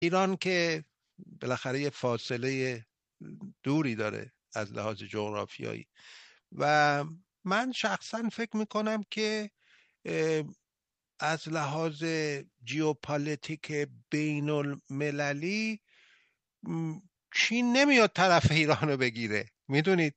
ایران که بالاخره یه فاصله دوری داره از لحاظ جغرافیایی و من شخصا فکر میکنم که از لحاظ ژئوپلیتیک بین المللی چین نمیاد طرف ایران رو بگیره. میدونید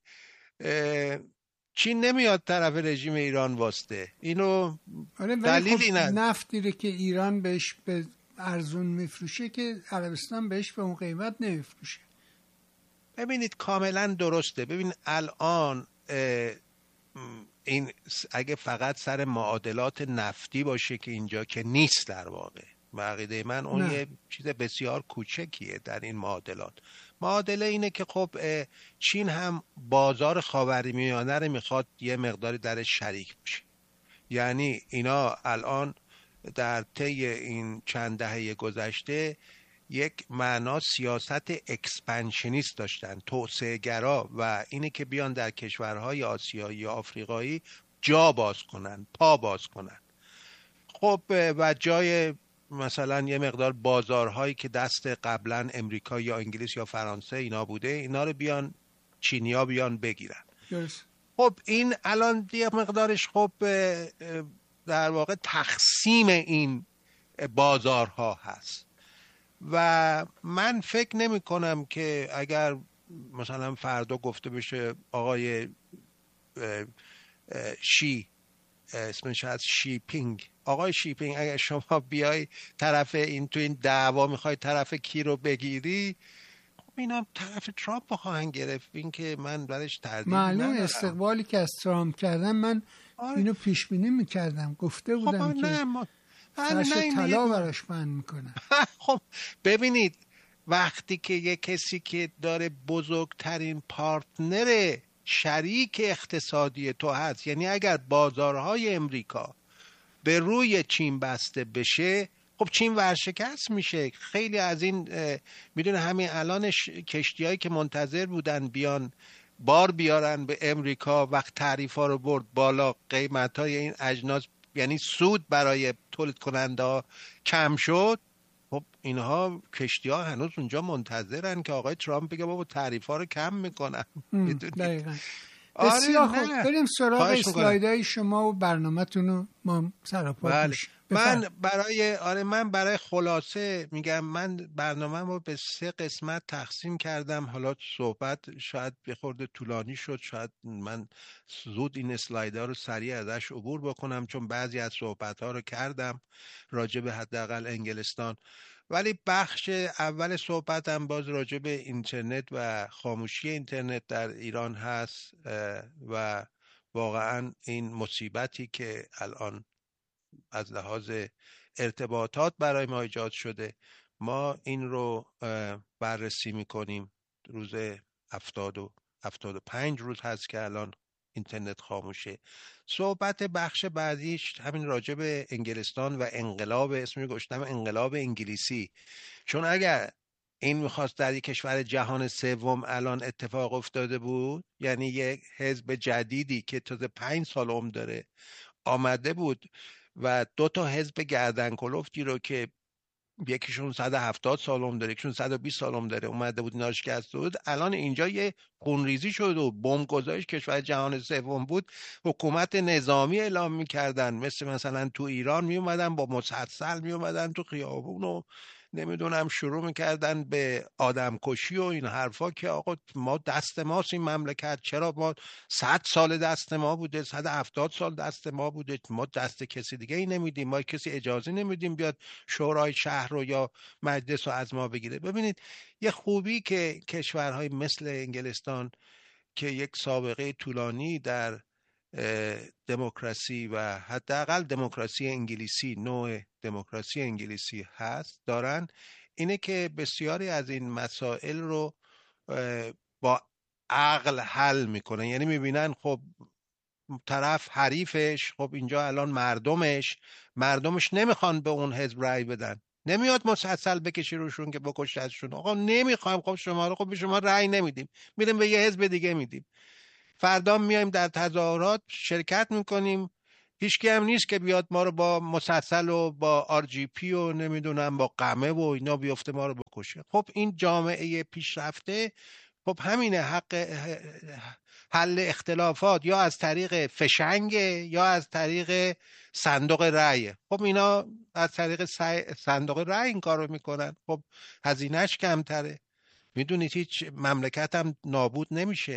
چین نمیاد طرف رژیم ایران واسطه. اینو آره، ولی دلیلی خب نه. نفتی رو که ایران بهش به ارزون میفروشه که عربستان بهش به اون قیمت نمیفروشه. ببینید کاملا درسته. ببین الان این اگه فقط سر معادلات نفتی باشه که اینجا که نیست، در واقع عقیده من اون یه چیز بسیار کوچکیه در این معادلات. معادله اینه که خب چین هم بازار خاورمیانه رو میخواد یه مقداری درش شریک بشه. یعنی اینا الان در طی این چند دهه گذشته یک معنا سیاست اکسپنشنیست داشتن، توسعه گرا، و اینه که بیان در کشورهای آسیایی یا آفریقایی جا باز کنن، پا باز کنن. خب و جای مثلا یه مقدار بازارهایی که دست قبلا امریکا یا انگلیس یا فرانسه اینا بوده، اینا رو بیان چینیا بیان بگیرن. خب این الان یه مقدارش خب در واقع تقسیم این بازارها هست و من فکر نمی کنم که اگر مثلا فردا گفته بشه آقای شی، اسمش از شیپینگ، آقای شیپینگ اگر شما بیای طرف این تو این دعوا میخوای طرف کی رو بگیری، اینا طرف ترامپ خواهند گرفت. این که من برش تردید ندارم. معلوم استقبالی که از ترامپ کردم من اینو پیش بینی میکردم، گفته بودم که فرش طلا براش بند میکنم. خب ببینید وقتی که یه کسی که داره بزرگترین پارتنر شریک اقتصادی تو هست، یعنی اگر بازارهای امریکا به روی چین بسته بشه، خب چین ورشکست میشه. خیلی از این میدونه همین الان کشتیایی که منتظر بودن بیان بار بیارن به امریکا، وقت تعریفا رو برد بالا، قیمتای این اجناس یعنی سود برای تولید کننده ها کم شد. خب اینها کشتی‌ها هنوز اونجا منتظرن که آقای ترامپ بگه بابا تعریفا رو کم میکنم. دقیقاً. بسیار خوب، بریم سراغ اسلایدهای شما و برنامه‌تون رو ما سراپا میشیم. من برای خلاصه میگم، من برنامه‌مو رو به 3 قسمت تقسیم کردم. حالا صحبت شاید یه خورده طولانی شد، شاید من زود این اسلایدها رو سریع ازش عبور بکنم چون بعضی از صحبت‌ها رو کردم راجع به حداقل انگلستان، ولی بخش اول صحبتم باز راجع به اینترنت و خاموشی اینترنت در ایران هست و واقعا این مصیبتی که الان از لحاظ ارتباطات برای ما ایجاد شده، ما این رو بررسی میکنیم. روز 75 روز هست که الان اینترنت خاموشه. صحبت بخش بعدیش همین راجع به انگلستان و انقلاب، اسمی گذاشتم انقلاب انگلیسی، چون اگر این میخواست در یک کشور جهان سوم الان اتفاق افتاده بود، یعنی یک حزب جدیدی که تازه 5 سال عمر داره آمده بود و 2 تا حزب گردن کلفتی رو که یکیشون 170 سال عمر داره یکیشون 120 سال عمر داره اومده بود اینا رو شکست بود، الان اینجا یه خونریزی شد و بمب گذاشت، کشور جهان سوم بود، حکومت نظامی اعلام میکردن، مثلا تو ایران میومدن با مسلسل میومدن تو خیابون و نمیدونم شروع میکردن به آدم کشی و این حرفا که آقا ما دست ماست این مملکت، چرا ما 100 سال دست ما بوده، 170 سال دست ما بوده، ما دست کسی دیگه ای نمیدیم، ما کسی اجازه نمیدیم بیاد شورای شهر رو یا مجلس رو از ما بگیره. ببینید یه خوبی که کشورهای مثل انگلستان که یک سابقه طولانی در دموکراسی و حداقل دموکراسی انگلیسی، نوع دموکراسی انگلیسی هست دارن، اینه که بسیاری از این مسائل رو با عقل حل میکنن. یعنی میبینن خب طرف حریفش، خب اینجا الان مردمش نمیخوان به اون حزب رأی بدن، نمیاد مسلسل بکشی روشون که بکشتشون، آقا نمیخوایم، خب شما رو، خب به شما رأی نمیدیم، میریم به یه حزب دیگه میدیم. فردا میایم در تظاهرات شرکت میکنیم، هیچکی هم نیست که بیاد ما رو با مسلسل و با آر جی پی و نمیدونم با قمه و اینا بیفته ما رو بکشه. خب این جامعه پیشرفته خب همینه، حق حل اختلافات یا از طریق فشنگ یا از طریق صندوق رأی. خب اینا از طریق صندوق رأی این کار رو میکنن. خب هزینهش کمتره، میدونید هیچ مملکت هم نابود نمیشه.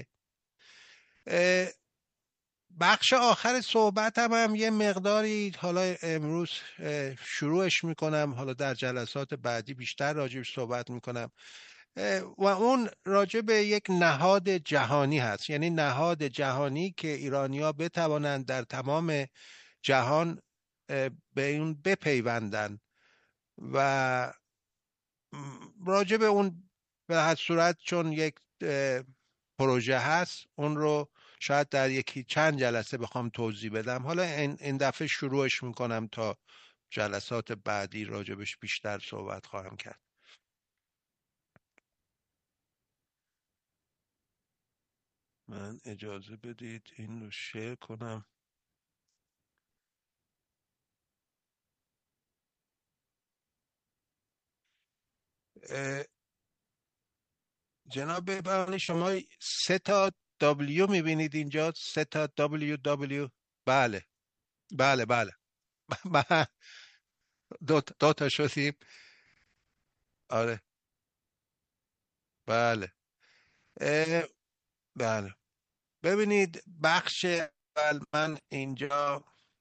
بخش آخر صحبتم هم یه مقداری حالا امروز شروعش میکنم، حالا در جلسات بعدی بیشتر راجبش صحبت میکنم و اون راجب به یک نهاد جهانی هست. یعنی نهاد جهانی که ایرانی‌ها بتوانند در تمام جهان به اون بپیوندن و راجب اون به هر صورت چون یک پروژه هست اون رو شاید در یکی چند جلسه بخوام توضیح بدم. حالا این دفعه شروعش میکنم تا جلسات بعدی راجبش بیشتر صحبت خواهم کرد. من اجازه بدید این رو شیر کنم. جناب بهبانی شما 3 تا W میبینید اینجا، 3 تا W. بله بله بله دو تا شدیم. آره بله. بله ببینید بخش اول من اینجا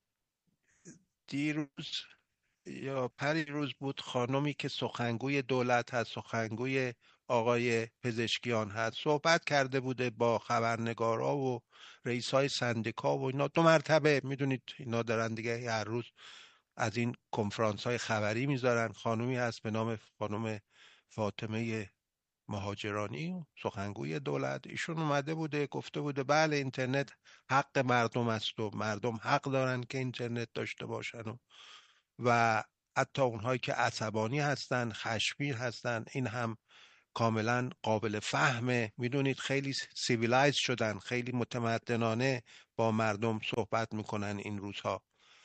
دیروز یا پریروز بود خانمی که سخنگوی دولت هست، سخنگوی آقای پزشکیان هست، صحبت کرده بوده با خبرنگارا و رئیسای سندیکا و اینا. 2 مرتبه میدونید اینا دارن دیگه هر روز از این کنفرانس های خبری میذارن. خانومی هست به نام خانم فاطمه مهاجرانی، سخنگوی دولت. ایشون اومده بوده گفته بوده بله اینترنت حق مردم است و مردم حق دارن که اینترنت داشته باشن و حتی اونهایی که عصبانی هستن، خشمگین هستن، این هم کاملا قابل فهمه. میدونید خیلی سیویلایز شدن، خیلی متمدنانه با مردم صحبت میکنن این روزها.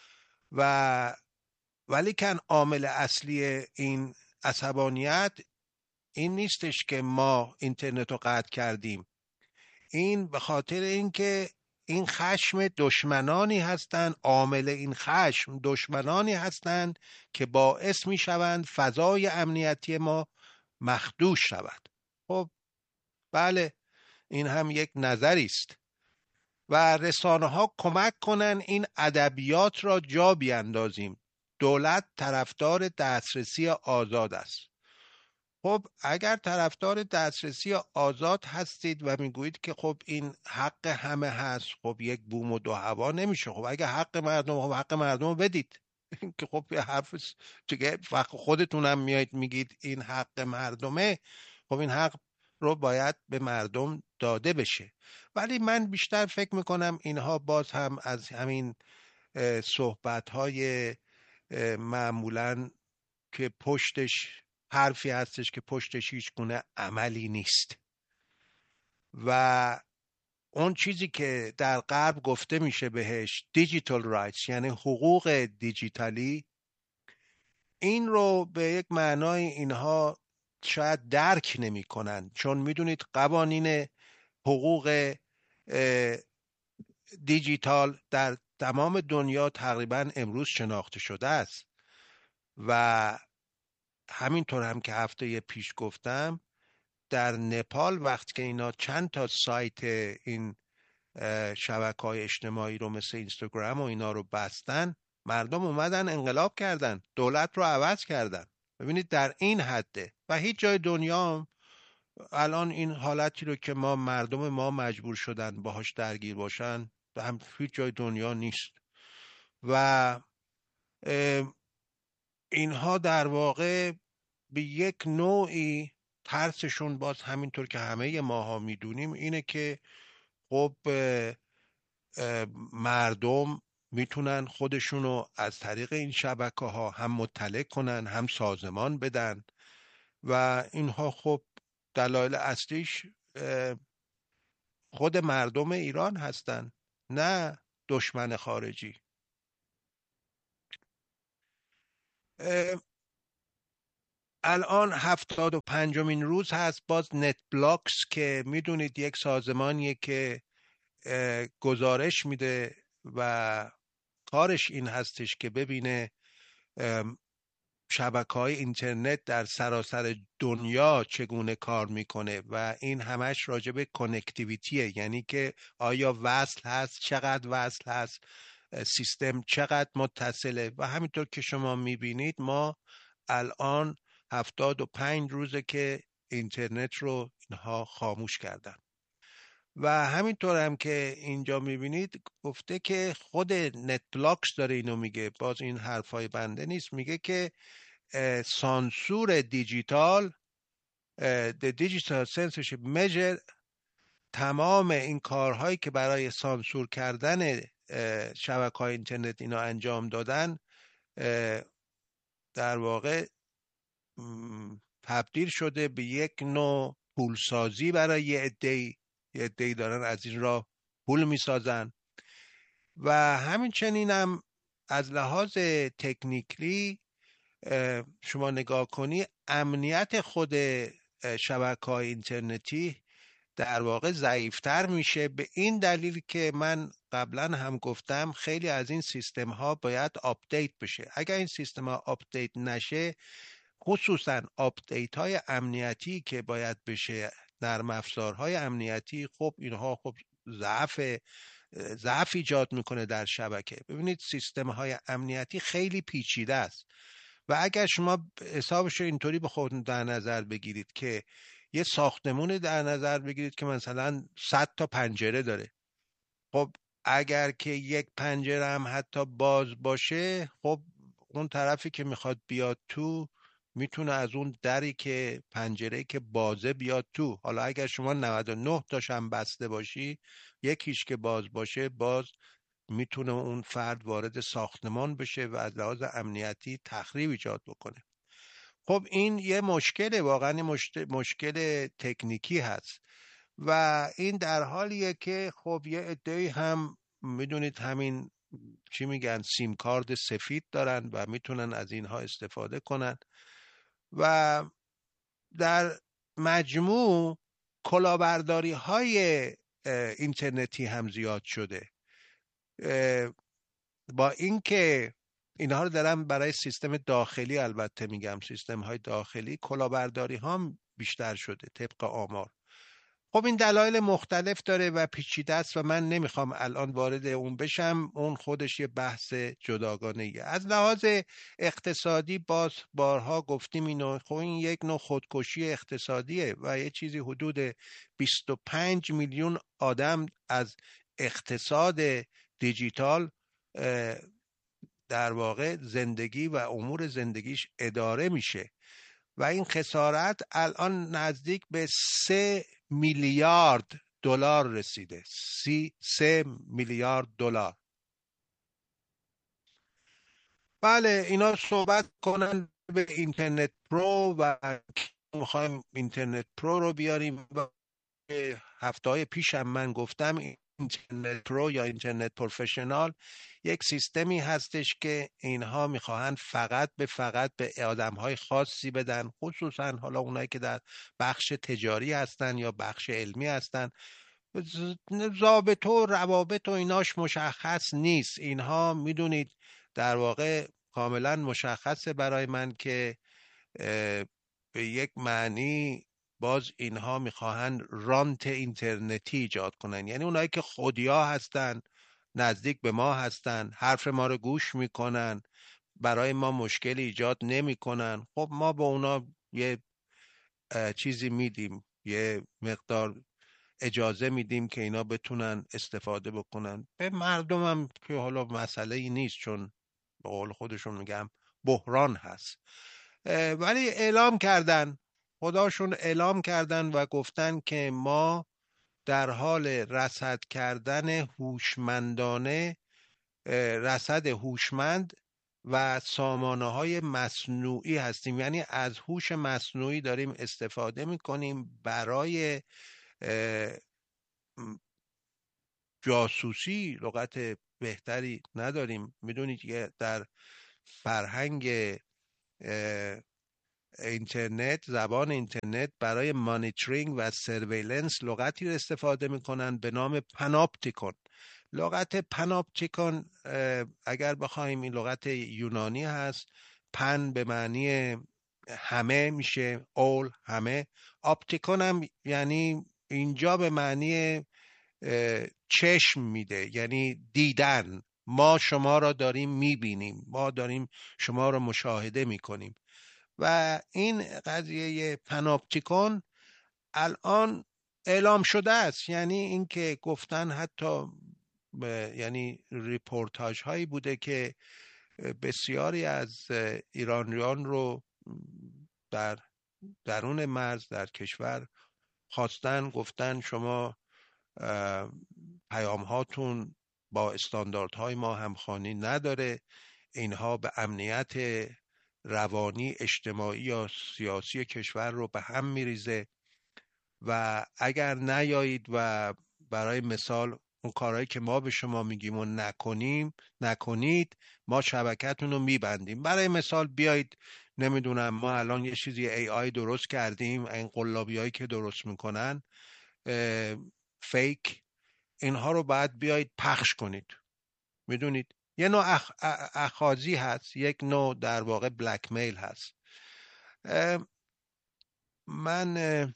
ولی کن عامل اصلی این عصبانیت این نیستش که ما اینترنت رو قطع کردیم. این به خاطر اینکه این خشم دشمنانی هستند، عامل این خشم دشمنانی هستند که باعث می شوند فضای امنیتی ما مخدوش شود. خب بله این هم یک نظری است و رسانه ها کمک کنن این ادبیات را جا بیاندازیم. دولت طرفدار دسترسی آزاد است. خب اگر طرفدار دسترسی آزاد هستید و میگویید که خب این حق همه هست، خب یک بوم و 2 هوا نمیشه. خب اگر حق مردم، خب حق مردم رو بدید که خب یه حرف دیگه. وقت خودتونم میایید میگید این حق مردمه، خب این حق رو باید به مردم داده بشه. ولی من بیشتر فکر میکنم اینها باز هم از همین صحبت‌های معمولاً که پشتش حرفی هستش که پشتش هیچ گونه عملی نیست و اون چیزی که در غرب گفته میشه بهش دیجیتال رایتس، یعنی حقوق دیجیتالی، این رو به یک معنای اینها شاید درک نمی کنن. چون میدونید قوانین حقوق دیجیتال در تمام دنیا تقریبا امروز شناخته شده است و همینطور هم که هفته پیش گفتم در نپال وقتی که اینا چند تا سایت این شبکه‌های اجتماعی رو مثل اینستاگرام و اینا رو بستن، مردم اومدن انقلاب کردن، دولت رو عوض کردن. ببینید در این حده و هیچ جای دنیا هم الان این حالتی رو که ما مردم ما مجبور شدن باهاش درگیر باشن هم هیچ جای دنیا نیست و اینها در واقع به یک نوعی ترسشون باز همینطور که همه ماها میدونیم اینه که خب مردم میتونن خودشونو از طریق این شبکه ها هم مطلع کنن هم سازمان بدن و اینها خب دلایل اصلیش خود مردم ایران هستن، نه دشمن خارجی. الان 75مین روز هست باز نت بلاکس که میدونید یک سازمانیه که گزارش میده و کارش این هستش که ببینه شبکه‌های اینترنت در سراسر دنیا چگونه کار میکنه و این همش راجع به کانکتیویتیه، یعنی که آیا وصل هست، چقدر وصل هست، سیستم چقدر متصله. و همینطور که شما میبینید ما الان 75 روزه که اینترنت رو اینها خاموش کردن. و همینطور هم که اینجا میبینید گفته که خود نت بلاکس داره اینو میگه، باز این حرفای بنده نیست، میگه که سانسور دیجیتال the digital censorship measure، تمام این کارهایی که برای سانسور کردن شبکه‌های اینترنت اینا انجام دادن در واقع تبدیل شده به یک نوع پولسازی برای یه عده‌ای دارن از این راه پول میسازن. و همچنین هم از لحاظ تکنیکلی شما نگاه کنی امنیت خود شبکه‌های اینترنتی در واقع ضعیفتر میشه، به این دلیل که من قبلا هم گفتم خیلی از این سیستم ها باید آپدیت بشه. اگر این سیستم ها آپدیت نشه، خصوصا آپدیت های امنیتی که باید بشه، نرم افزارهای امنیتی، خب اینها خب ضعف ایجاد میکنه در شبکه. ببینید سیستم های امنیتی خیلی پیچیده است و اگر شما حسابش رو اینطوری به خودتون در نظر بگیرید که یه ساختمون در نظر بگیرید که مثلا 100 تا پنجره داره، خب اگر که یک پنجره هم حتی باز باشه، خب اون طرفی که میخواد بیاد تو میتونه از اون دری که پنجره که بازه بیاد تو. حالا اگر شما 99 تاش هم بسته باشی، یکیش که باز باشه، باز میتونه اون فرد وارد ساختمان بشه و از لحاظ امنیتی تخریب ایجاد بکنه. خب این یه مشکله، واقعا مشکل تکنیکی هست و این در حالیه که خب یه عده‌ای هم میدونید همین چی میگن سیم کارت سفید دارن و میتونن از اینها استفاده کنن و در مجموع کلاهبرداری های اینترنتی هم زیاد شده. با اینکه اینها رو دارم برای سیستم داخلی البته میگم، سیستم های داخلی کلاهبرداری ها بیشتر شده طبق آمار. خب این دلایل مختلف داره و پیچیده است و من نمیخوام الان وارد اون بشم، اون خودش یه بحث جداگانه ایه. از لحاظ اقتصادی باز بارها گفتیم اینو، خب این یک نوع خودکشی اقتصادیه و یه چیزی حدود 25 میلیون آدم از اقتصاد دیجیتال در واقع زندگی و امور زندگیش اداره میشه و این خسارت الان نزدیک به 3 میلیارد دلار رسیده. 3 میلیارد دلار. بله اینا صحبت کنن به اینترنت پرو و میخوایم اینترنت پرو رو بیاریم. هفته‌های پیشم من گفتم اینترنت پرو یا اینترنت پروفشنال یک سیستمی هستش که اینها میخواهند فقط به آدمهای خاصی بدن، خصوصا حالا اونایی که در بخش تجاری هستن یا بخش علمی هستن. ضابط و روابط و ایناش مشخص نیست. اینها میدونید در واقع کاملا مشخصه برای من که به یک معنی باز اینها میخواهند رانت اینترنتی ایجاد کنن، یعنی اونایی که خودیا هستن، نزدیک به ما هستن، حرف ما رو گوش میکنن، برای ما مشکل ایجاد نمیکنن. خب ما به اونا یه چیزی میدیم، یه مقدار اجازه میدیم که اینا بتونن استفاده بکنن. به مردمم که حالا مسئله ای نیست، چون به قول خودشون میگم بحران هست. ولی اعلام کردن، خداشون اعلام کردن و گفتن که ما در حال رصد کردن هوشمندانه، رصد هوشمند و سامانه های مصنوعی هستیم، یعنی از هوش مصنوعی داریم استفاده میکنیم برای جاسوسی. لغت بهتری نداریم. میدونید که در فرهنگ اینترنت، زبان اینترنت برای مانیتورینگ و سرویلنس لغتی رو استفاده میکنن به نام پانوپتیکون. لغت پانوپتیکون اگر بخوایم این لغت یونانی هست. پن به معنی همه میشه، اول همه. اپتیکون هم یعنی اینجا به معنی چشم میده، یعنی دیدن. ما شما را داریم میبینیم، ما داریم شما را مشاهده میکنیم. و این قضیه پانوپتیکون الان اعلام شده است. یعنی اینکه گفتن حتی یعنی ریپورتاج هایی بوده که بسیاری از ایرانیان رو در درون مرز در کشور خواستن، گفتن شما پیام هاتون با استانداردهای ما همخوانی نداره، اینها به امنیت روانی، اجتماعی یا سیاسی کشور رو به هم میریزه و اگر نیایید و برای مثال اون کارهایی که ما به شما میگیم و نکنید، ما شبکتون رو میبندیم. برای مثال بیایید نمیدونم ما الان یه چیزی AI درست کردیم، این قلابی هایی که درست میکنن فیک، اینها رو باید بیایید پخش کنید. میدونید یه نوع اخاذی هست، یک نوع در واقع بلک میل هست. من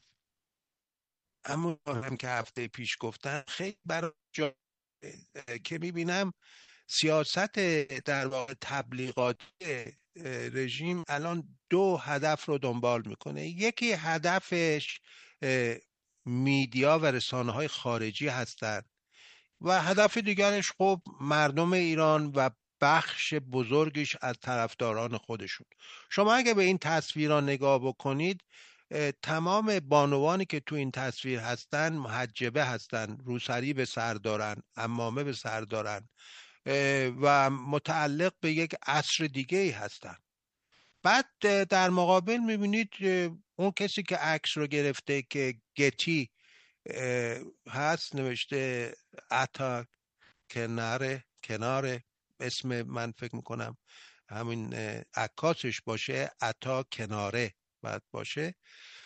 همون هم که هفته پیش گفتن خیلی برای که میبینم سیاست در واقع تبلیغاتی رژیم الان دو هدف رو دنبال میکنه. یکی هدفش میدیا و رسانه‌های خارجی هستند و هدف دیگرش خب مردم ایران و بخش بزرگش از طرفداران خودشون. شما اگه به این تصویرها نگاه بکنید، تمام بانوانی که تو این تصویر هستن محجبه هستن، روسری به سر دارن، عمامه به سر دارن و متعلق به یک عصر دیگه ای هستن. بعد در مقابل میبینید اون کسی که عکس رو گرفته که گتی هست، نوشته عطا کناره، اسم من فکر میکنم همین عکاسش باشه، عطا کناره باید باشه.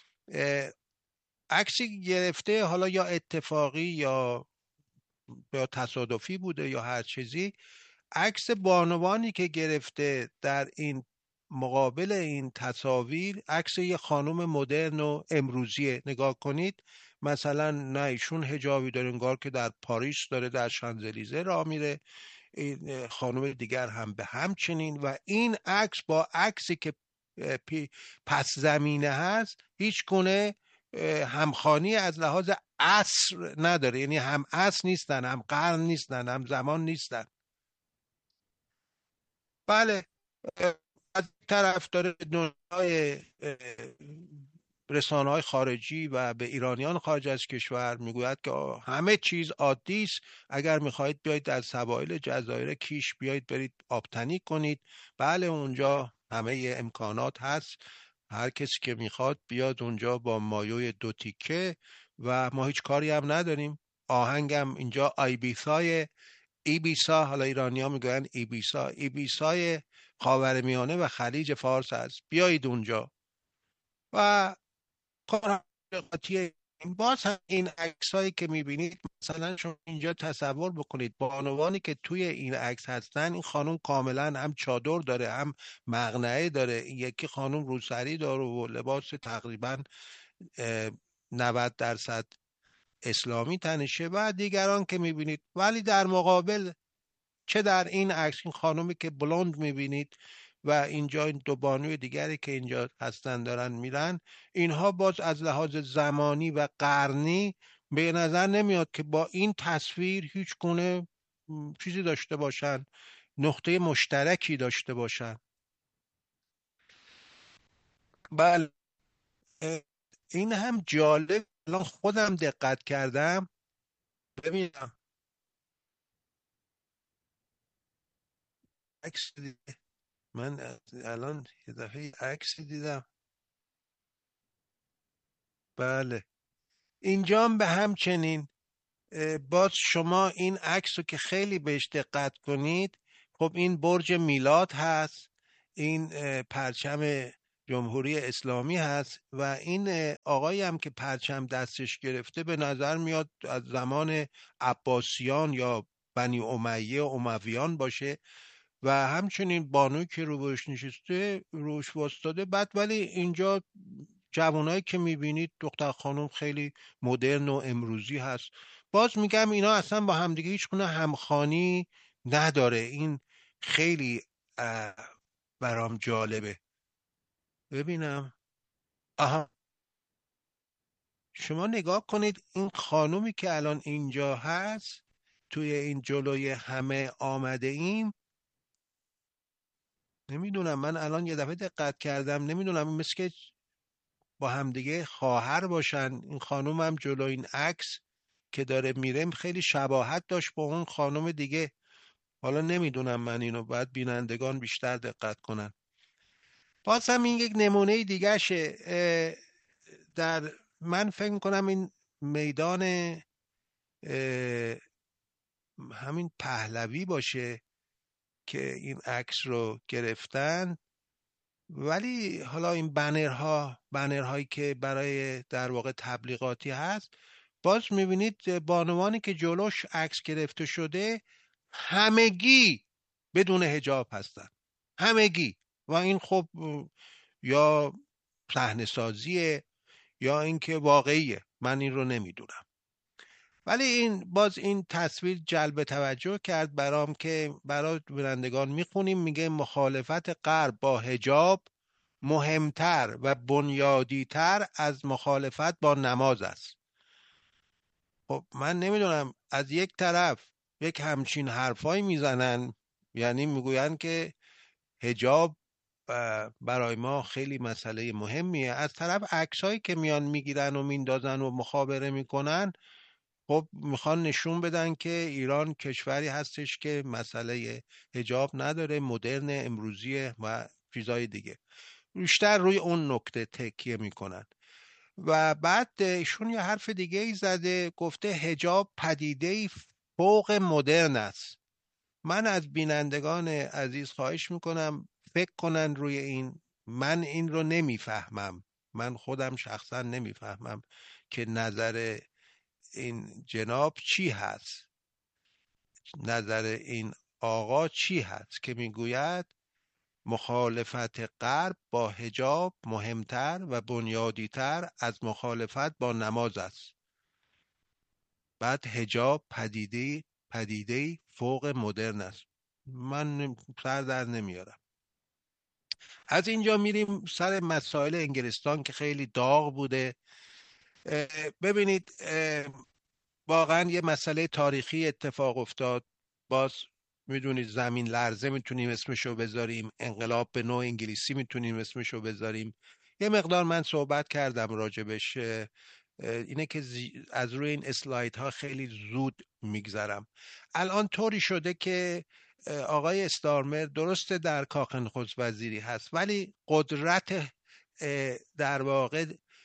عکسی گرفته، حالا یا اتفاقی یا تصادفی بوده یا هر چیزی. عکس بانوانی که گرفته در این مقابل این تصاویر عکس یه خانم مدرن و امروزیه. نگاه کنید مثلا نه ایشون حجابی داره، انگار که در پاریس داره در شانزلیزه راه میره، این خانم دیگر هم به همچنین. و این عکس با عکسی که پس زمینه هست هیچ گونه همخوانی از لحاظ عصر نداره، یعنی هم عصر نیستن، هم قرن نیستن، هم زمان نیستن. بله، از طرف داره دنیای رسانه‌های خارجی و به ایرانیان خارج از کشور میگوید که همه چیز عادی است، اگر میخواهید بیایید در سواحل جزایر کیش بیایید برید آبتنی کنید. بله اونجا همه امکانات هست، هر کسی که میخواد بیاد اونجا با مایوی 2 تیکه و ما هیچ کاری هم نداریم. آهنگم اینجا ایبیسا، حالا ایرانی ها میگوین ایبیسای خاورمیانه و خلیج فارس هست، بیایید اونجا. و باز هم این عکسایی که میبینید، مثلا شما اینجا تصور بکنید بانوانی که توی این عکس هستن، این خانم کاملا هم چادر داره هم مقنعه داره، این یکی خانم روسری داره و لباس تقریبا 90% اسلامی تنشه و دیگران که میبینید. ولی در مقابل چه در این عکس این خانومی که بلوند میبینید و اینجا این دو بانوی دیگری که اینجا هستن دارن میرن، اینها باز از لحاظ زمانی و قرنی به نظر نمیاد که با این تصویر هیچ گونه چیزی داشته باشن، نقطه مشترکی داشته باشن. بله، این هم جالب. الان خودم دقت کردم، ببینم عکس دیده. من الان یه دفعه عکسی دیدم. بله، اینجا هم به همچنین. باز شما این عکس رو که خیلی بهش دقت کنید، خب این برج میلاد هست، این پرچم جمهوری اسلامی هست و این آقایی هم که پرچم دستش گرفته به نظر میاد از زمان عباسیان یا بنی امیه امویان باشه و همچنین بانوی که روبروش نشسته روش واسطاده. بعد ولی اینجا جوانایی که میبینید دختر خانم خیلی مدرن و امروزی هست. باز میگم اینا اصلا با همدیگه هیچ گونه همخوانی نداره. این خیلی برام جالبه. ببینم، آها، شما نگاه کنید این خانومی که الان اینجا هست توی این جلوی همه آمده ایم، نمیدونم، من الان یه دفعه دقت کردم، نمیدونم این مثل که با همدیگه خواهر باشن. این خانوم هم جلو این عکس که داره میره خیلی شباهت داشت با اون خانوم دیگه. حالا نمیدونم، من اینو باید بینندگان بیشتر دقت کنن. باز هم این یک نمونه دیگه شه. در من فکر میکنم این میدان همین پهلوی باشه که این عکس رو گرفتن. ولی حالا این بنرهایی که برای در واقع تبلیغاتی هست، باز میبینید بانوانی که جلوش عکس گرفته شده همگی بدون حجاب هستن، همگی. و این خب یا صحنه سازیه یا اینکه واقعیه، من این رو نمیدونم. ولی این تصویر جلب توجه کرد برام که برای بینندگان میخونیم. میگه مخالفت غرب با حجاب مهمتر و بنیادیتر از مخالفت با نماز است. خب من نمیدونم، از یک طرف یک همچین حرفایی میزنن، یعنی میگوین که حجاب برای ما خیلی مسئله مهمیه. از طرف عکسایی که میان میگیرن و میندازن و مخابره میکنن، خب میخوان نشون بدن که ایران کشوری هستش که مسئله حجاب نداره، مدرن، امروزیه و چیزای دیگه. بیشتر روی اون نکته تکیه میکنن. و بعد ایشون یه حرف دیگه ای زده، گفته حجاب پدیده‌ای فوق مدرن است. من از بینندگان عزیز خواهش میکنم فکر کنن روی این. من این رو نمیفهمم، من خودم شخصا نمیفهمم که نظر این جناب چی هست، نظر این آقا چی هست که میگوید مخالفت غرب با حجاب مهمتر و بنیادیتر از مخالفت با نماز است. بعد حجاب پدیده فوق مدرن است. من سر در نمیارم. از اینجا میریم سر مسائل انگلستان که خیلی داغ بوده. ببینید واقعا یه مسئله تاریخی اتفاق افتاد. باز میدونید زمین لرزه میتونیم اسمشو بذاریم، انقلاب به نوع انگلیسی میتونیم اسمشو بذاریم. یه مقدار من صحبت کردم راجبش. اینه که از روی این اسلاید ها خیلی زود میگذرم. الان طوری شده که آقای استارمر درسته در کاخ نخست وزیری هست، ولی قدرت در واقع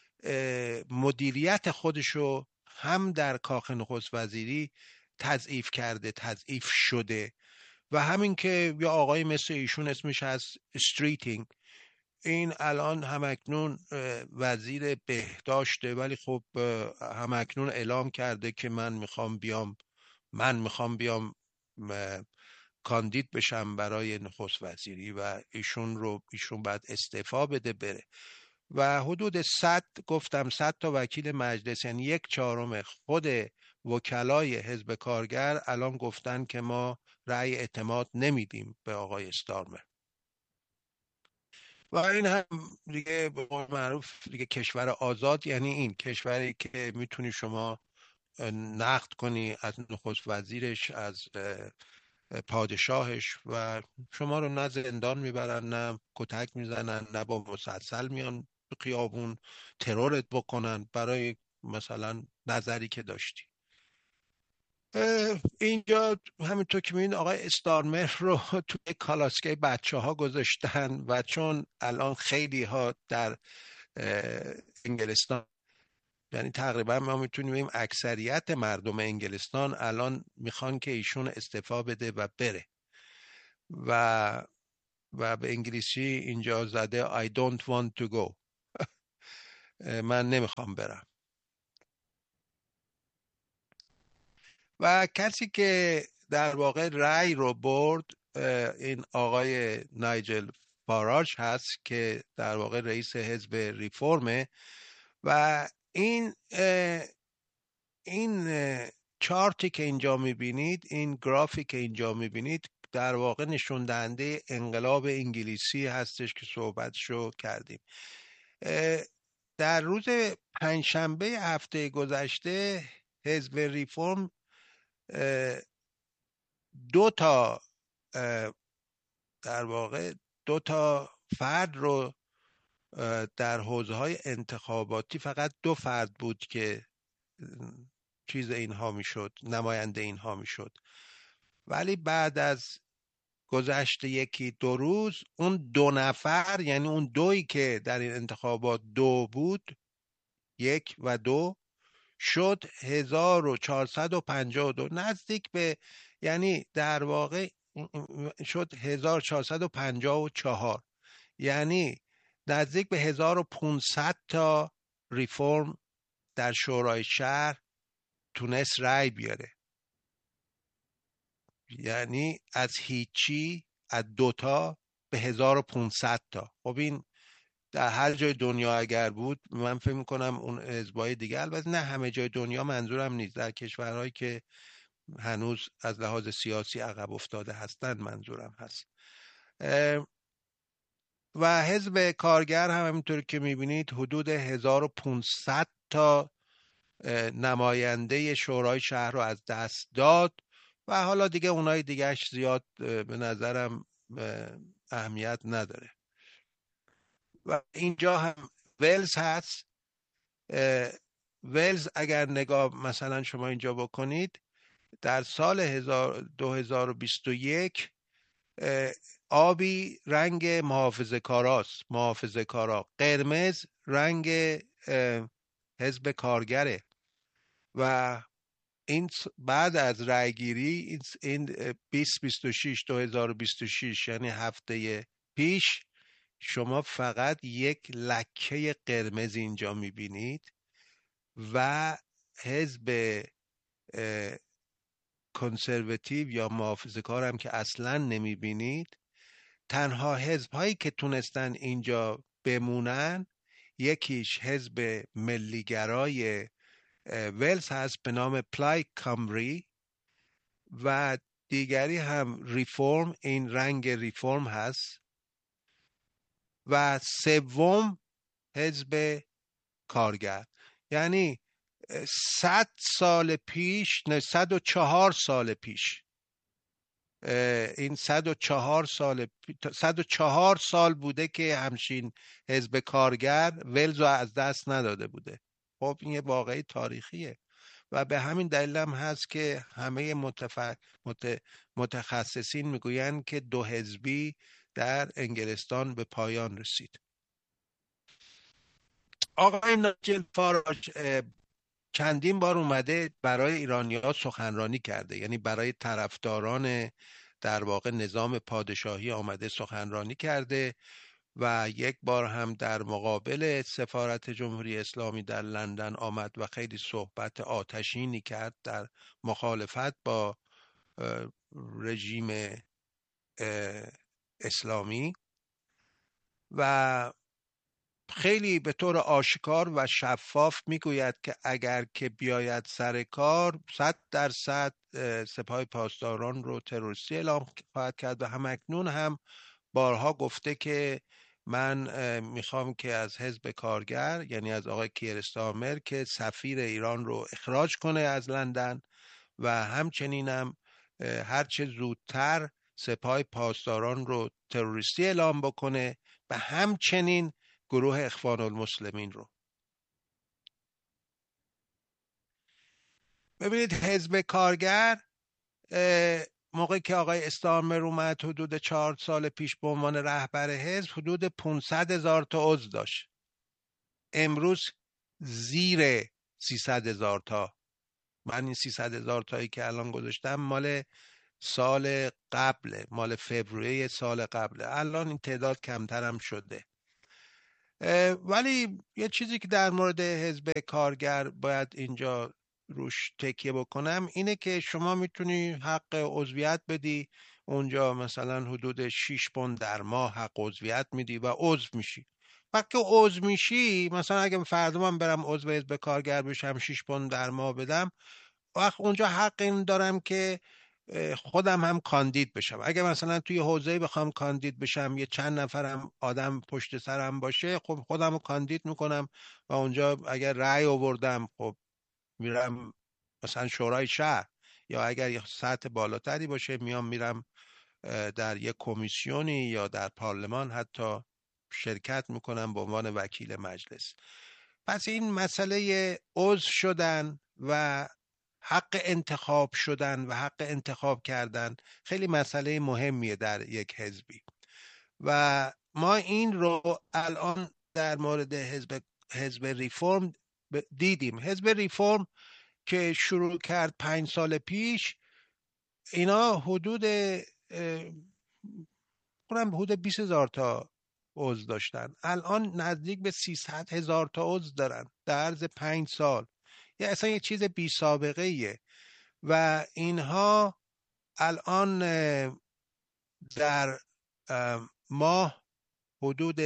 مدیریت خودشو هم در کاخ نخست وزیری تضعیف کرده، تضعیف شده. و همین که یا آقای مثل ایشون اسمش هست استریتینگ، این الان همکنون وزیر بهداشته، ولی خب همکنون اعلام کرده که من میخوام بیام کاندید بشم برای نخست وزیری و ایشون باید استعفا بده بره. و حدود 100 تا وکیل مجلس، یعنی 1/4 خود وکلای حزب کارگر الان گفتن که ما رأی اعتماد نمیدیم به آقای استارمر. و این هم دیگه به قول معروف دیگه کشور آزاد، یعنی این کشوری که میتونی شما نقد کنی از نخست وزیرش، از پادشاهش، و شما رو نه زندان میبرن، نه کتک میزنن، نه با مسلسل میان تو خیابون ترورت بکنن برای مثلا نظری که داشتی. اینجا همینطور که میبینید آقای استارمر رو توی کالاسکه بچه ها گذاشتن و چون الان خیلی ها در انگلستان، یعنی تقریبا ما میتونیم بگیم اکثریت مردم انگلستان الان میخوان که ایشون استعفا بده و بره. و و به انگلیسی اینجا زده I don't want to go. من نمیخوام برم. و کسی که در واقع رأی رو برد این آقای نایجل فاراج هست که در واقع رئیس حزب ریفورمه و این چارتی که اینجا میبینید، این گرافی که اینجا میبینید در واقع نشون دهنده انقلاب انگلیسی هستش که صحبتشو کردیم. در روز پنجشنبه هفته گذشته حزب ریفورم دو تا در واقع دو تا فرد رو در حوزه‌های انتخاباتی، فقط دو فرد بود که چیز اینها میشد، نماینده اینها میشد، ولی بعد از گذشت یکی دو روز اون دو نفر، یعنی اون دویی که در این انتخابات دو بود، 1 و 2 شد 1452، نزدیک به، یعنی در واقع شد 1454، یعنی نزدیک به 1500 تا ریفورم در شورای شهر تونست رأی بیاره. یعنی از هیچی، از 2 تا به 1500 تا. خب این در هر جای دنیا اگر بود، من فکر میکنم اون حزبای دیگه، البته نه همه جای دنیا منظورم نیست، در کشورهایی که هنوز از لحاظ سیاسی عقب افتاده هستند منظورم هست. و حزب کارگر هم همینطور که میبینید حدود 1500 تا نماینده شورای شهر رو از دست داد و حالا دیگه اونای دیگهش زیاد به نظرم اهمیت نداره. و اینجا هم ولز هست. ولز اگر نگاه مثلا شما اینجا بکنید، در سال 2021 آبی رنگ محافظه کارا، قرمز رنگ حزب کارگره و این بعد از رأیگیری این 2026 یعنی هفته پیش شما فقط یک لکه قرمز اینجا میبینید و حزب کنسرواتیو یا محافظه‌کار هم که اصلا نمیبینید. تنها حزب هایی که تونستن اینجا بمونن، یکیش حزب ملیگرای ولز هست به نام پلای کامبری و دیگری هم ریفورم، این رنگ ریفورم هست، و سوم حزب کارگر. یعنی 100 سال پیش، نه 104 سال پیش، این 104 سال بوده که همچین حزب کارگر ولز رو از دست نداده بوده. خب این یه واقعی تاریخیه و به همین دلیل هم هست که همه متخصصین میگویند که دو حزبی در انگلستان به پایان رسید. آقای نایجل فاراج چندین بار اومده برای ایرانی‌ها سخنرانی کرده، یعنی برای طرفداران در واقع نظام پادشاهی آمده سخنرانی کرده و یک بار هم در مقابل سفارت جمهوری اسلامی در لندن آمد و خیلی صحبت آتشینی کرد در مخالفت با رژیم اسلامی و خیلی به طور آشکار و شفاف میگوید که اگر که بیاید سر کار 100% سپاه پاسداران رو تروریستی اعلام خواهد کرد و همکنون هم بارها گفته که من میخوام که از حزب کارگر، یعنی از آقای کیر استارمر که سفیر ایران رو اخراج کنه از لندن و همچنین هم هرچه زودتر سپاه پاسداران رو تروریستی اعلام بکنه و همچنین گروه اخوان المسلمین رو. ببینید حزب کارگر موقعی که آقای استارمر اومد حدود 4 سال پیش به عنوان رهبر حزب، حدود 500,000 تا عضو داشت. امروز زیر 300,000 تا. من این 300,000 تایی که الان گذاشتم مال سال قبل، مال فوریه سال قبل. الان این تعداد کمتر هم شده. ولی یه چیزی که در مورد حزب کارگر باید اینجا روش تکیه بکنم اینه که شما میتونی حق عضویت بدی اونجا، مثلا حدود 6 پوند در ماه حق عضویت میدی و عضو میشی. وقتی عضو میشی، مثلا اگه فردا من برم عضو حزب کارگر بشم 6 پوند در ماه بدم، وقت اونجا حق این دارم که خودم هم کاندید بشم. اگه مثلا توی حوزه بخوام کاندید بشم، یه چند نفرم آدم پشت سرم باشه، خب خودم رو کاندید میکنم و اونجا اگر رأی آوردم خب میرم مثلا شورای شهر، یا اگر یه سطح بالاتری باشه میرم در یک کمیسیونی یا در پارلمان حتی شرکت میکنم به عنوان وکیل مجلس. پس این مسئله عضو شدن و حق انتخاب شدن و حق انتخاب کردن خیلی مسئله مهمیه در یک حزبی و ما این رو الان در مورد حزب ریفرم دیدیم. حزب ریفرم که شروع کرد 5 سال پیش، اینا حدود 20,000 تا عضو داشتن، الان نزدیک به 300,000 تا عضو دارن در عرض 5 سال. یه اصلا یه چیز بی سابقه ایه و اینها الان در ماه حدود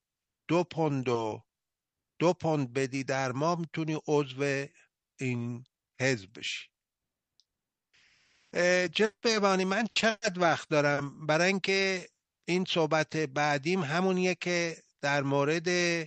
2 پوند بدی در ماه میتونی عضو این حزب بشی. جناب ایوانی، من چقدر وقت دارم؟ برای اینکه این صحبت بعدیم همونیه که در مورد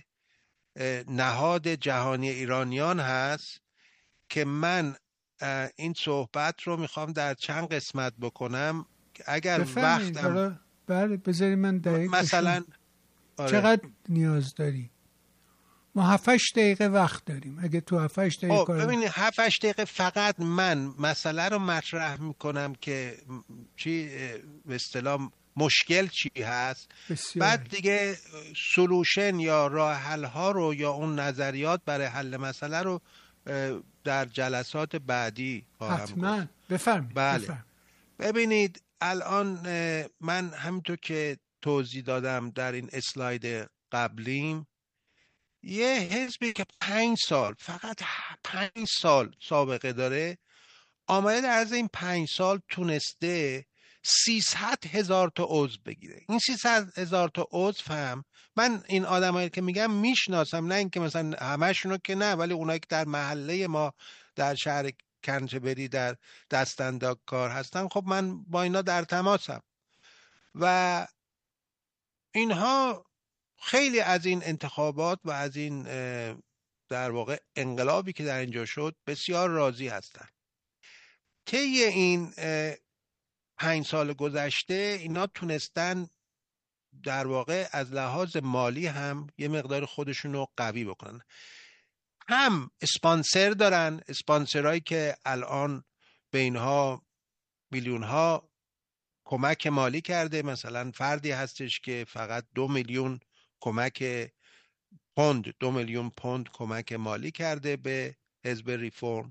نهاد جهانی ایرانیان هست که من این صحبت رو میخوام در چند قسمت بکنم. اگر وقتم بله بذاری من دقیق مثلا چقدر نیاز داری؟ ما 7-8 دقیقه وقت داریم. اگه تو 7-8 دقیقه ببینید 7-8 دقیقه فقط من مسئله رو مطرح میکنم که چی به اصطلاح مشکل چی هست. بعد دیگه سولوشن یا راه حل ها رو یا اون نظریات برای حل مسئله رو در جلسات بعدی حتما گفت. بفرمایید. بله. ببینید الان من همینطور که توضیح دادم در این اسلاید قبلیم، یه حزبی که 5 سال فقط 5 سال سابقه داره، آمده در از این 5 سال تونسته 300,000 تا عضو بگیره. این 300,000 تا عضو هم من این آدمایی که میگم میشناسم، نه اینکه مثلا همشونو که نه، ولی اونایی که در محله ما در شهر کنتربری در دستانداز کار هستن، خب من با اینا در تماسم و اینها خیلی از این انتخابات و از این در واقع انقلابی که در اینجا شد بسیار راضی هستن. طی این 5 سال گذشته اینا تونستن در واقع از لحاظ مالی هم یه مقدار خودشون رو قوی بکنن. هم اسپانسر دارن، اسپانسرایی که الان به اینها میلیون ها کمک مالی کرده. مثلا فردی هستش که فقط 2 میلیون کمک پوند 2 میلیون پوند کمک مالی کرده به حزب ریفرم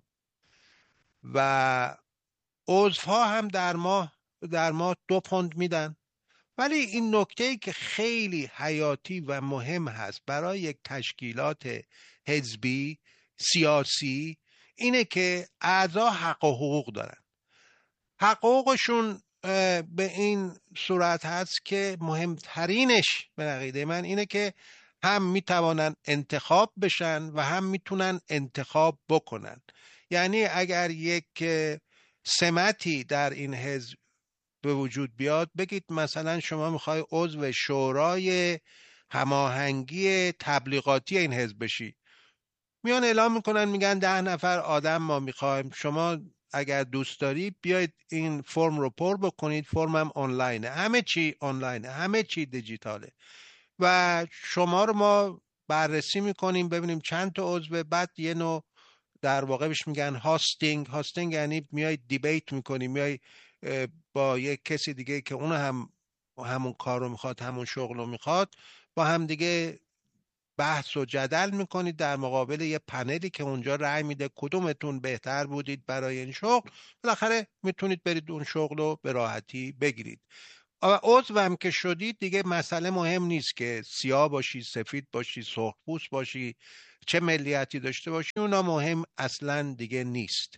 و عضوها هم در ماه 2 پوند میدن. ولی این نکته‌ای که خیلی حیاتی و مهم هست برای یک تشکیلات حزبی سیاسی اینه که اعضا حق و حقوق دارن. حقوقشون به این صورت هست که مهمترینش به عقیده من اینه که هم میتوانن انتخاب بشن و هم میتونن انتخاب بکنن. یعنی اگر یک سمتی در این حزب به وجود بیاد، بگید مثلا شما میخوای عضو شورای هماهنگی تبلیغاتی این حزب بشی، میان اعلام میکنن، میگن 10 نفر آدم ما میخوایم، شما اگر دوست داری بیاید این فرم رو پر بکنید. فرم هم آنلاینه، همه چی آنلاینه، همه چی دیجیتاله و شما رو ما بررسی میکنیم ببینیم چند تا عضو. بعد یه نوع در واقع بهش میگن هاستینگ یعنی میای دیبیت میکنی، میای با یک کسی دیگه که اون هم همون کار رو میخواد، همون شغل رو میخواد، با هم دیگه بحث و جدل میکنید در مقابل یه پنلی که اونجا رأی میده کدومتون بهتر بودید برای این شغل، بالاخره میتونید برید اون شغل رو به راحتی بگیرید. عضوم که شدید دیگه مسئله مهم نیست که سیاه باشی، سفید باشی، سرخپوست باشی، چه ملیتی داشته باشی، اونا مهم اصلا دیگه نیست.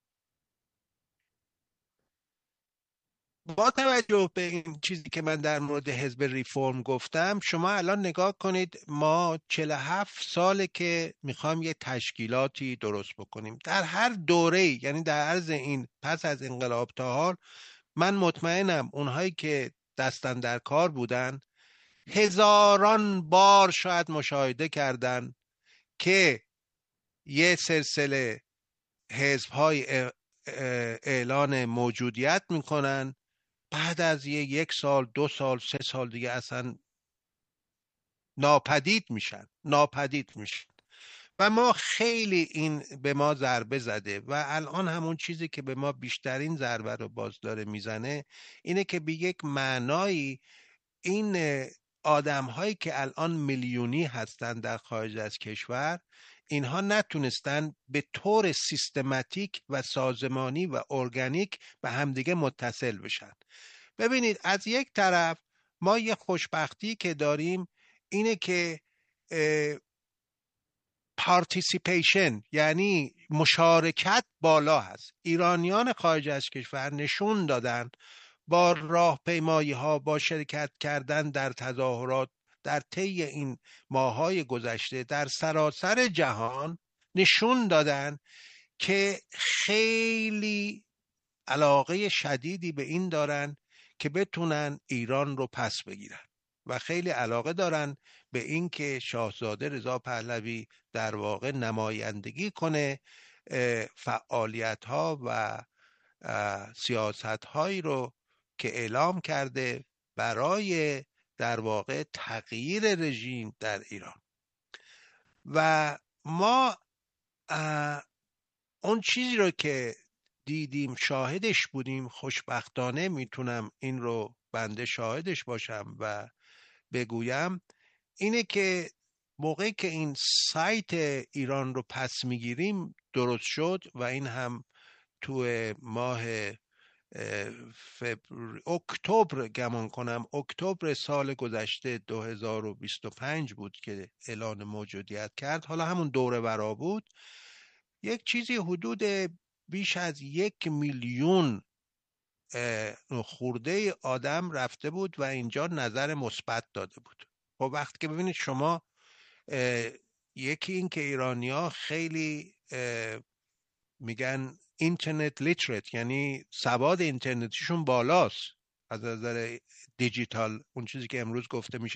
با توجه به این چیزی که من در مورد حزب ریفرم گفتم، شما الان نگاه کنید، ما 47 ساله که میخوایم یه تشکیلاتی درست بکنیم. در هر دوره، یعنی در عرض این پس از انقلاب تا حال، من مطمئنم اونهایی که دستن در کار بودن هزاران بار شاید مشاهده کردن که یه سلسله حزب‌های اعلان موجودیت میکنن، بعد از یک سال، 2 سال، 3 سال دیگه اصلا ناپدید میشن. و ما خیلی این به ما ضربه زده و الان همون چیزی که به ما بیشترین ضربه رو باز داره میزنه اینه که به یک معنایی این آدم هایی که الان میلیونی هستن در خارج از کشور، اینها نتونستن به طور سیستماتیک و سازمانی و ارگانیک به همدیگه متصل بشن. ببینید، از یک طرف ما یه خوشبختی که داریم اینه که پارتیسیپیشن، یعنی مشارکت، بالا هست. ایرانیان خارج از کشور نشون دادن با راهپیمایی ها، با شرکت کردن در تظاهرات در طی این ماه‌های گذشته در سراسر جهان، نشون دادن که خیلی علاقه شدیدی به این دارن که بتونن ایران رو پس بگیرن و خیلی علاقه دارن به این که شاهزاده رضا پهلوی در واقع نمایندگی کنه فعالیت ها و سیاست هایی رو که اعلام کرده برای در واقع تغییر رژیم در ایران. و ما اون چیزی رو که دیدیم، شاهدش بودیم، خوشبختانه میتونم این رو بنده شاهدش باشم و بگویم، اینه که موقعی که این سایت ایران رو پس میگیریم درست شد و این هم تو ماه اکتبر، گمان کنم اکتبر سال گذشته 2025 بود که اعلان موجودیت کرد. حالا همون دوره برا بود. یک چیزی حدود بیش از 1 میلیون خورده آدم رفته بود و اینجا نظر مثبت داده بود. خب وقتی که ببینید شما، یکی این که ایرانی‌ها خیلی میگن اینترنت لیترت، یعنی سواد اینترنتیشون بالاست از نظر دیجیتال، اون چیزی که امروز گفته میشه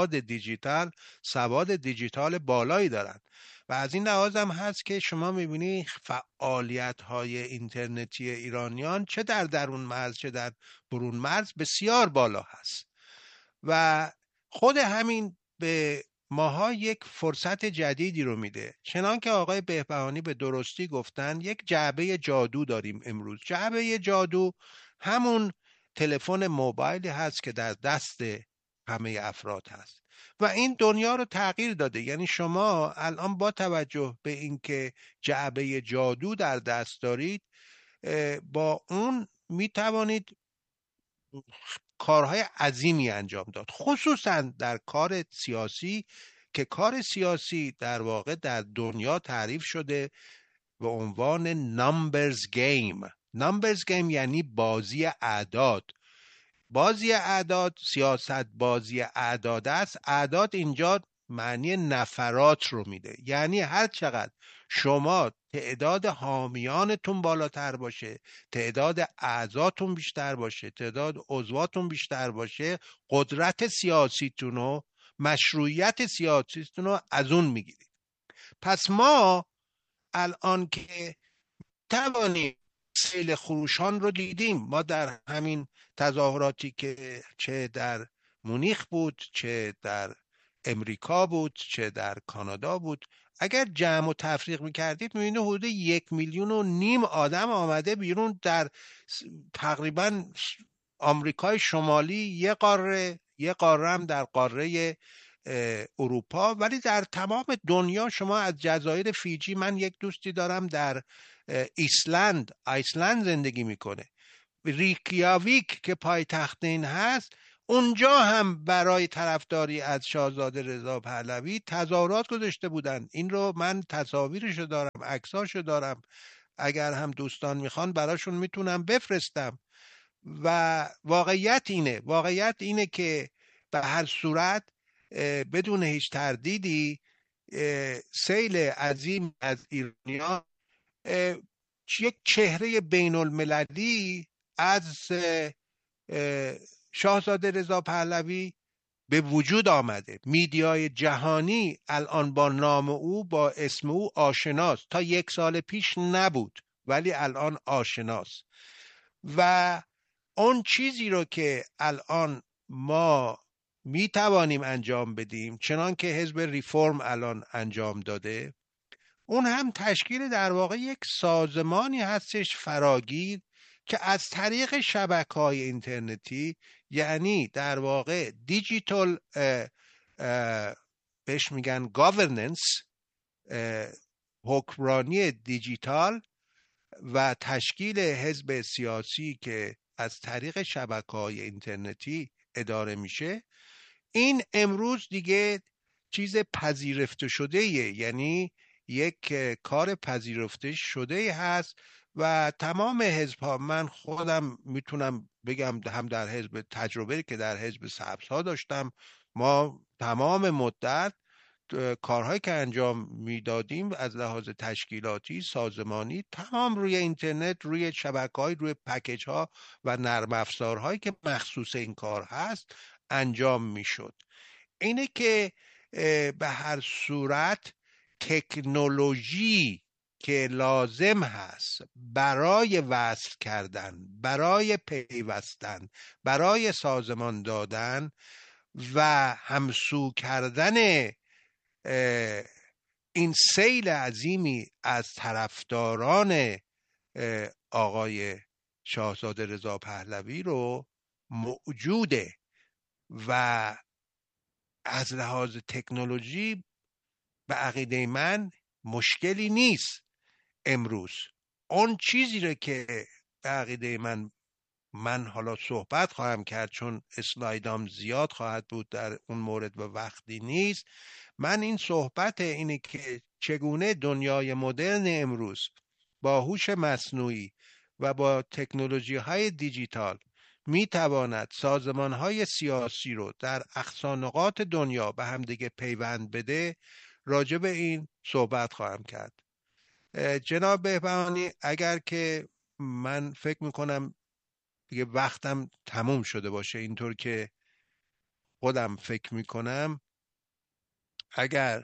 سواد دیجیتال بالایی دارن و از این لحاظ هم هست که شما میبینی فعالیت های اینترنتی ایرانیان چه در درون مرز چه در برون مرز بسیار بالا هست و خود همین به ماها یک فرصت جدیدی رو میده. چنان که آقای بهبهانی به درستی گفتن، یک جعبه جادو داریم امروز. جعبه جادو همون تلفن موبایلی هست که در دست همه افراد هست و این دنیا رو تغییر داده. یعنی شما الان با توجه به اینکه جعبه جادو در دست دارید، با اون میتوانید کارهای عظیمی انجام داد، خصوصا در کار سیاسی که کار سیاسی در واقع در دنیا تعریف شده به عنوان نمبرز گیم. نمبرز گیم یعنی بازی اعداد. بازی اعداد، سیاست بازی اعداد است. اعداد اینجا معنی نفرات رو میده، یعنی هر چقدر شما تعداد حامیانتون بالاتر باشه، تعداد اعضاتون بیشتر باشه، تعداد عضواتون بیشتر باشه، قدرت سیاسیتون و مشروعیت سیاسیتون رو از اون میگیرید. پس ما الان که توانیم سیل خروشان رو دیدیم، ما در همین تظاهراتی که چه در مونیخ بود، چه در امریکا بود، چه در کانادا بود، اگر جمع و تفریق میکردید میبینید حدود 1.5 میلیون آدم آمده بیرون در تقریبا آمریکای شمالی، یه قاره هم در قاره اروپا، ولی در تمام دنیا شما از جزایر فیجی، من یک دوستی دارم در ایسلند زندگی میکنه، ریکیاویک که پایتخت این هست، اونجا هم برای طرفداری از شاهزاده رضا پهلوی تظاهرات گذاشته بودن. این رو من تصاویرشو دارم، عکساشو دارم، اگر هم دوستان میخوان براشون میتونم بفرستم. و واقعیت اینه که به هر صورت بدون هیچ تردیدی سیل عظیم از ایرانیان یک چهره بین المللی از شاهزاده رضا پهلوی به وجود آمده. میدیای جهانی الان با نام او، با اسم او آشناست. تا 1 سال پیش نبود ولی الان آشناست. و اون چیزی رو که الان ما می توانیم انجام بدیم، چنان که حزب ریفرم الان انجام داده، اون هم تشکیل در واقع یک سازمانی هستش فراگیر که از طریق شبکه‌های اینترنتی، یعنی در واقع دیجیتال بهش میگن گاورننس، حکمرانی دیجیتال، و تشکیل حزب سیاسی که از طریق شبکه‌های اینترنتی اداره میشه، این امروز دیگه چیز پذیرفته شده، یعنی یک کار پذیرفته شده هست و تمام حزب‌ها، من خودم میتونم بگم هم در حزب تجربه که در حزب سبزها داشتم، ما تمام مدت کارهایی که انجام میدادیم از لحاظ تشکیلاتی، سازمانی، تمام روی اینترنت، روی شبکه‌های، روی پکیج‌ها و نرم افزارهایی که مخصوص این کار هست انجام میشد. اینه که به هر صورت تکنولوژی که لازم هست برای وصل کردن، برای پیوستن، برای سازمان دادن و همسو کردن این سیل عظیمی از طرفداران آقای شاهزاده رضا پهلوی رو موجوده و از لحاظ تکنولوژی به عقیده من مشکلی نیست. امروز اون چیزی رو که به عقیده من حالا صحبت خواهم کرد، چون اسلایدام زیاد خواهد بود در اون مورد و وقتی نیست، من این صحبت اینه که چگونه دنیای مدرن امروز با هوش مصنوعی و با تکنولوژی های دیجیتال می تواند سازمان های سیاسی رو در اقصا نقاط دنیا به هم دیگه پیوند بده، راجع به این صحبت خواهم کرد. جناب بهبهانی، اگر که من فکر میکنم دیگه وقتم تموم شده باشه، اینطور که خودم فکر میکنم، اگر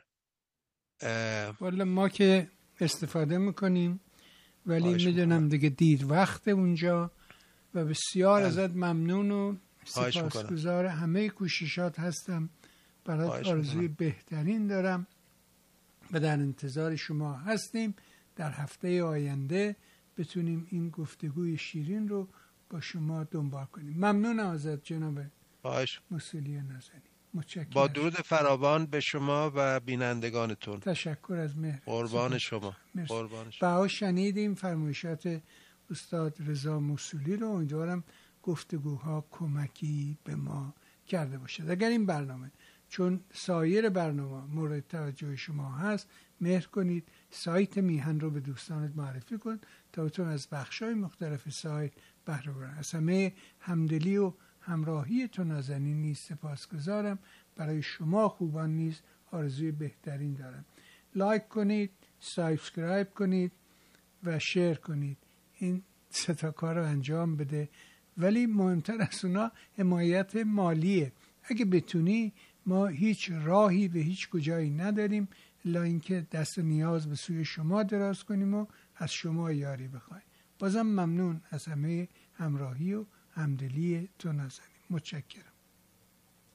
والا ما که استفاده میکنیم، ولی میدونم دیگه دیر وقت اونجا و بسیار ازت ممنون و سپاسگزار همه کوششات هستم. برات آرزوی بهترین دارم و در انتظار شما هستیم در هفته آینده بتونیم این گفتگوی شیرین رو با شما دنبال کنیم. ممنونم ازت جناب موسولی نازنین. متشکرم. با درود فراوان به شما و بینندگانتون. تشکر از مهر. قربان شما. بها شنیدیم فرمایشات استاد رضا موسولی رو. امیدوارم گفتگوها کمکی به ما کرده باشد. اگر این برنامه چون سایر برنامه مورد توجه شما هست، مهر کنید سایت میهن رو به دوستانت معرفی کن تا بتون از بخش‌های مختلف سایت بهره ببرن. از همه همدلی و همراهی تو نازنین نیز سپاسگزارم. برای شما خوبان نیز آرزوی بهترین دارم. لایک کنید، سابسکرایب کنید و شیر کنید. این 3 کار رو انجام بده. ولی مهمتر از اونا حمایت مالیه. اگه بتونی، ما هیچ راهی به هیچ کجایی نداریم الا اینکه دست نیاز به سوی شما دراز کنیم و از شما یاری بخوایم. بازم ممنون از همه همراهی و همدلی تو نازنین. متشکرم.